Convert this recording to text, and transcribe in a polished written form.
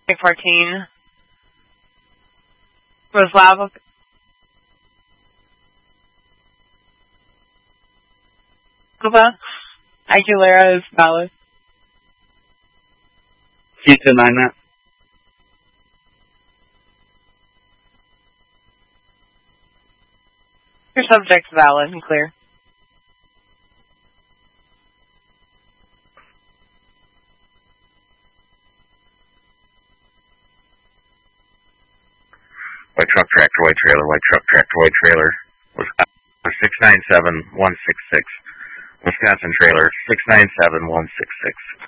14. Roslav. Aguilera is valid. Can you deny that? Your subject's valid and clear. White truck, tractor, white trailer, white truck, tractor, white trailer. Was 697166. Wisconsin trailer, 697166.